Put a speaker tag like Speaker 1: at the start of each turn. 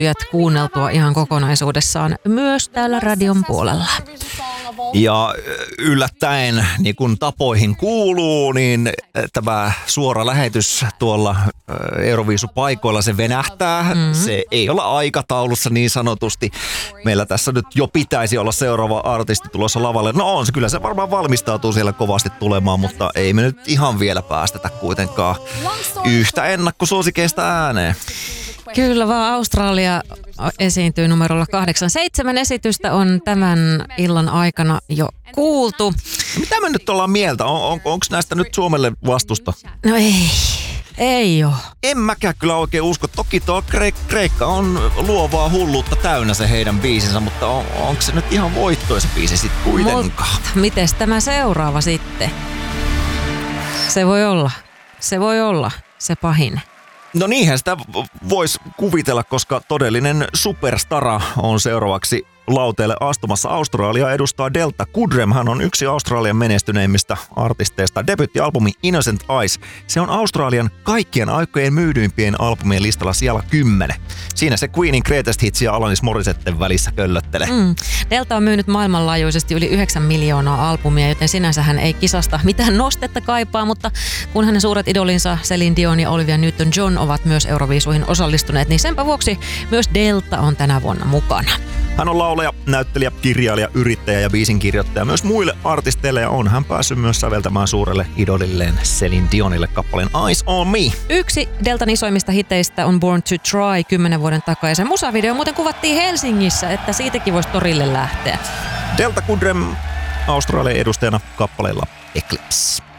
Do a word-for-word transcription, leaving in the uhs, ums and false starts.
Speaker 1: löytyjät kuunneltua ihan kokonaisuudessaan myös täällä radion puolella.
Speaker 2: Ja yllättäen, niin kuin tapoihin kuuluu, niin tämä suora lähetys tuolla Euroviisupaikoilla se venähtää. Mm-hmm. Se ei ole aikataulussa niin sanotusti. Meillä tässä nyt jo pitäisi olla seuraava artisti tulossa lavalle. No on se, kyllä se varmaan valmistautuu siellä kovasti tulemaan, mutta ei me nyt ihan vielä päästetä kuitenkaan yhtä ennakkosuosikeista ääneen.
Speaker 1: Kyllä vaan, Australia esiintyy numerolla kahdeksan. Seitsemän esitystä on tämän illan aikana jo kuultu.
Speaker 2: Mitä me nyt ollaan mieltä? On, on, onko näistä nyt Suomelle vastusta?
Speaker 1: No ei, ei oo.
Speaker 2: En mäkään kyllä oikein usko. Toki tuo Kreik- Kreikka on luovaa hulluutta täynnä se heidän biisinsä, mutta on, onko se nyt ihan voittoisa biisi sitten kuitenkaan?
Speaker 1: Mutta mites tämä seuraava sitten? Se voi olla, se voi olla se pahin.
Speaker 2: No niinhän sitä voisi kuvitella, koska todellinen superstara on seuraavaksi lauteelle astumassa. Australia edustaa Delta Goodrem. Hän on yksi Australian menestyneimmistä artisteista. Debuittialbumi Innocent Eyes. Se on Australian kaikkien aikojen myydyimpien albumien listalla siellä kymmenen. Siinä se Queenin Greatest Hits ja Alanis Morissetten välissä köllöttelee. Mm.
Speaker 1: Delta on myynyt maailmanlaajuisesti yli yhdeksän miljoonaa albumia, joten sinänsä hän ei kisasta mitään nostetta kaipaa, mutta kun hänen suuret idolinsa Celine Dion ja Olivia Newton-John ovat myös Euroviisuihin osallistuneet, niin senpä vuoksi myös Delta on tänä vuonna mukana.
Speaker 2: Hän on laulaja, näyttelijä, kirjailija, yrittäjä ja biisinkirjoittaja myös muille artisteille ja on hän päässyt myös säveltämään suurelle idolilleen Celine Dionille kappaleen Eyes on Me.
Speaker 1: Yksi Deltan isoimmista hiteistä on Born to Try kymmenen vuoden takaa ja se musavideo muuten kuvattiin Helsingissä, että siitäkin voisi torille lähteä.
Speaker 2: Delta Goodrem Australian edustajana kappaleella Eclipse.